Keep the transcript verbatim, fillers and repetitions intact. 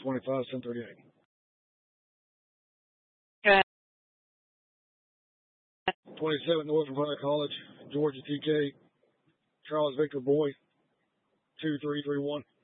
twenty-five, seven thirty-eight. Okay. twenty-seven North of Hunter College, Georgia T K, Charles Victor Boy, two three three one.